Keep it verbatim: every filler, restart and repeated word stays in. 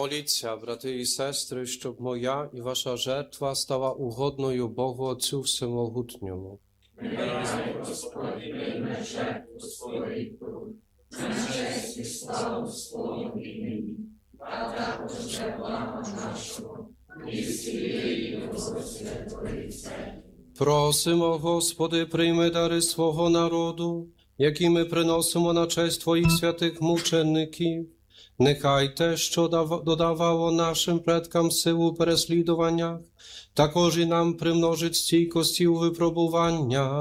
Моліться, брати і сестри, щоб моя і ваша жертва стала угодною Богу Отцю Всемогутньому. Нехай Господь прийме жертву своїх рук, на честь і славу свого імені, а також для блага нашого і всієї Його святої церкви. Просимо, Господи, прийми дари свого народу, які ми приносимо на честь Твоїх святих мучеників. Нехай те, що дав- додавало нашим предкам силу у переслідуваннях, також і нам примножить стійкості у випробуваннях.